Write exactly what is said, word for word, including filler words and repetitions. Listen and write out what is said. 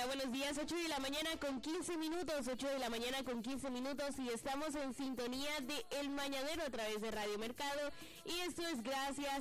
buenos días, ocho de la mañana con quince minutos, ocho de la mañana con quince minutos y estamos en sintonía de El Mañanero a través de Radio Mercado y esto es gracias